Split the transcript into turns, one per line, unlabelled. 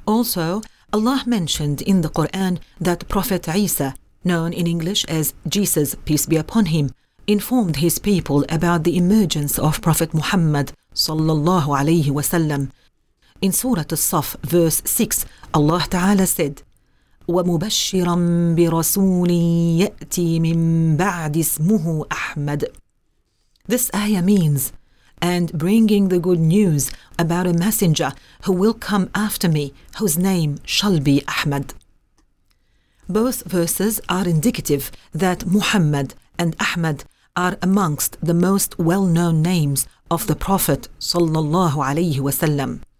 Also, Allah mentioned in the Quran that Prophet Isa, known in English as Jesus, peace be upon him, informed his people about the emergence of Prophet Muhammad sallallahu alayhi wasallam. In Surah As-Saf, verse 6, Allah Ta'ala said, وَمُبَشِّرًا بِرَسُولٍ يَأْتِي مِن بَعْدِ اسْمُهُ أَحْمَدٍ. This ayah means, and bringing the good news about a messenger who will come after me, whose name shall be Ahmad. Both verses are indicative that Muhammad and Ahmad are amongst the most well-known names of the Prophet sallallahu alaihi wasallam.